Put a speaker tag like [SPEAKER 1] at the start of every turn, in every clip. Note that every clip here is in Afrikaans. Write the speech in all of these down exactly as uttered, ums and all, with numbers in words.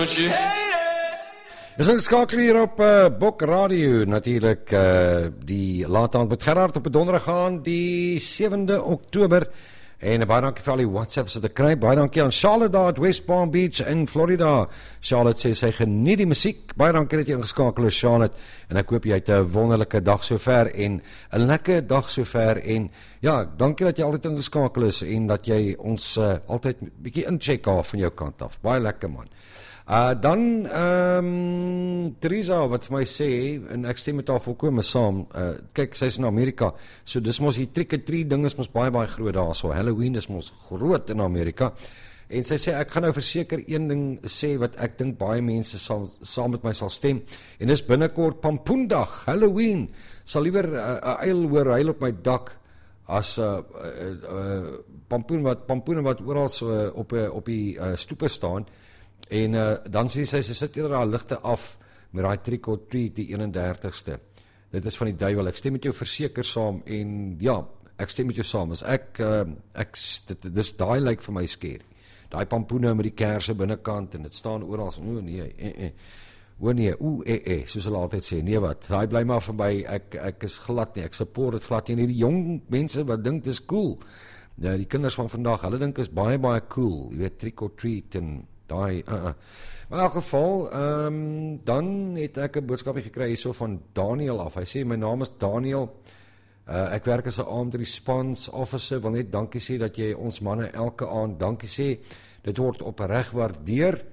[SPEAKER 1] Is ingeskakel hier op uh, Bok Radio, natuurlijk uh, die laat aand met Gerard op 'n donderdag aan, die sewende Oktober. En baie dankie vir al die WhatsApps wat ek kry. Baie dankie aan Charlotte daar at West Palm Beach in Florida. Charlotte sê sy geniet die musiek. Baie dankie dat jy ingeskakel is, Charlotte. En ek hoop jy het 'n wonderlike dag sover en 'n lekker dag sover. En ja, dankie dat jy altyd ingeskakel is en dat jy ons uh, altyd 'n bietjie incheck af van jou kant af. Baie lekker man. Uh, dan, um, Teresa, wat vir my sê, en ek stem met haar volkome saam, uh, kyk, sy is in Amerika, so dis mos die trick or treat ding is mos baie, baie groot daar, so Halloween is mos groot in Amerika, en sy sê, ek gaan nou verseker een ding sê, wat ek dink baie mense sal, saam met my sal stem, en dis binnekort Pampoendag, Halloween, sal liever 'n uh, uil hoor huil op my dak, as uh, uh, uh, pampoen wat, pampoene wat oral uh, op, uh, op die uh, stoepe staan, en uh, dan sê sy, sy sit eerder haar ligte af met die trick or treat die eenendertigste. Dit is van die duiwel. Ek stem met jou verseker saam en ja, ek stem met jou saam. As ek, uh, ek dit, dis daai lyk vir my scary. Daai pampoene met die kerse binnekant en dit staan oral, o nee, eh, eh. O nee, o eh, eh, soos hulle altyd sê, nee wat, daai bly maar verby, ek, ek is glad nie, ek support dit glad nie, en die jong mense wat dink dis cool, ja, die kinders van vandag, hulle dink is baie, baie cool, jy weet, trick or treat en daai, uh, uh. Maar in elk geval, um, dan het ek 'n boodskapie gekry hierso van Daniel af. Hy sê, my naam is Daniel, uh, ek werk as 'n armed response officer, wil net dankie sê dat jy ons manne elke aand dankie sê, dit word opreg waardeer.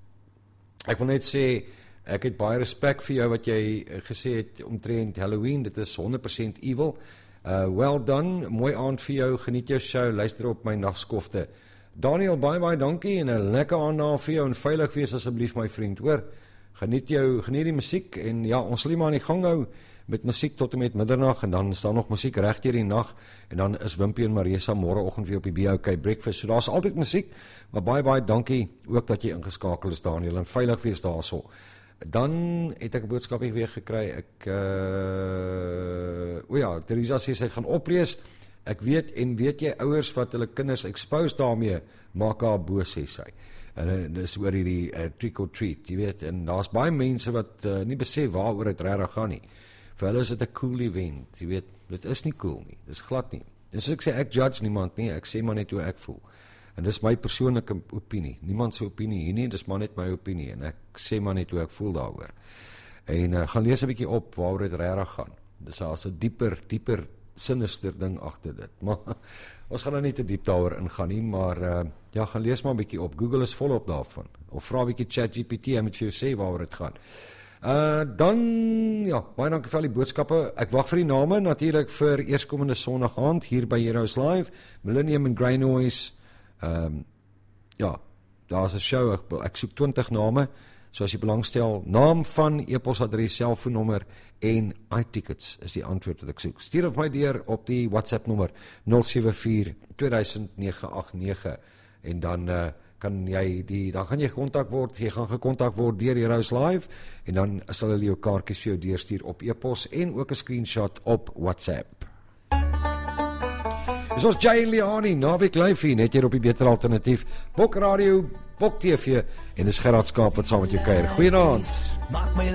[SPEAKER 1] Ek wil net sê, ek het baie respek vir jou wat jy gesê het omtrent Halloween, dit is honderd persent evil. Uh, well done, mooi aand vir jou, geniet jou show, luister op my nagskofte. Daniel, baie, baie dankie en 'n lekker aand na vir jou en veilig wees asseblief my vriend, hoor. Geniet jou, geniet die musiek en ja, ons sal nie maar aan die gang hou met musiek tot en met middernag en dan is daar nog musiek reg deur die nag en dan is Wimpie en Marisa môreoggend weer op die B O K breakfast. So daar's altyd musiek, maar baie, baie dankie ook dat jy ingeskakel is, Daniel, en veilig wees daarso. Dan het ek 'n boodskapie weer gekry, ek, uh, o ja, Teresa sê sy gaan oplees. Ek weet, en weet jy, ouers wat hulle kinders expose daarmee, maak haar boos, sê sy. En uh, dis oor hierdie uh, trick or treat, jy weet, en daar's baie mense wat uh, nie besef waaroor dit regtig gaan nie. Vir hulle is dit 'n cool event, jy weet, dit is nie cool nie, dis glad nie. En soos ek sê, ek judge niemand nie, ek sê maar net hoe ek voel. En dis my persoonlike opinie, niemand se opinie hier nie, dis maar net my opinie, en ek sê maar net hoe ek voel daaroor. En uh, gaan lees 'n bietjie op waaroor dit regtig gaan. Dis as 'n dieper, dieper sinister ding agter dit, maar ons gaan nou nie te diep daaroor ingaan nie, maar uh, ja, gaan lees maar 'n bietjie op, Google is volop daarvan, of vra 'n bietjie ChatGPT, hy moet vir jou sê waaroor dit gaan. Uh, dan, ja, baie dankie vir al die boodskappe, ek wag vir die name, natuurlik vir eerskomende Sondag aand, hier by Heroes Live, Millennium en Grey Noise, um, ja, daar is 'n show, ek, ek soek twintig name, so as jy belangstel, naam van e-posadres, selfoonnommer en iTickets is die antwoord wat ek soek. Stuur of my deur op die WhatsApp nommer nul sewe vier twee duisend nege agt nege en dan uh, kan jy die dan gaan jy gekontak word, jy gaan gekontak word deur Heroes Live en dan sal hulle jou kaartjies vir jou deurstuur op e-pos en ook 'n screenshot op WhatsApp. Dis ons Jay Liani, Naweek Live hier, net hier op die beter alternatief, Bok Radio, Bok T V en dis Gerard Skaap wat saam met jou kuier. Goeienaand. Maak my